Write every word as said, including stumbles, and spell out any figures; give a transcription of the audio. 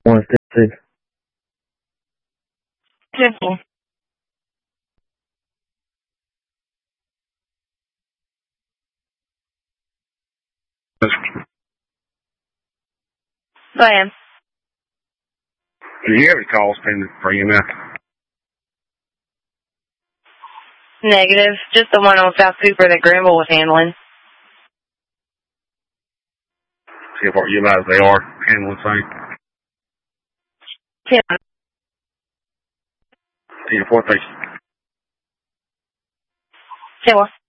One six. Simple. I am. Do you have any calls pending for you now? Negative. Just the one on South Cooper that Granville was handling. See if you realize they are handling things. Tim. See if what they Tim.